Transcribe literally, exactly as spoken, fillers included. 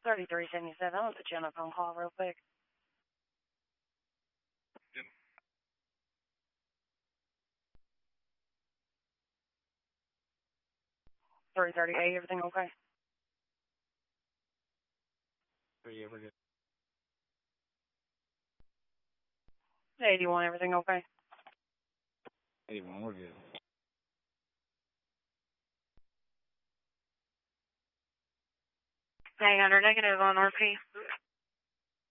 thirty-three seventy-seven. I'll put you on a phone call real quick. three thirty-eight, everything okay? Yeah, we're good. eighty-one, everything okay? eighty-one, we're good. nine hundred negative on R P.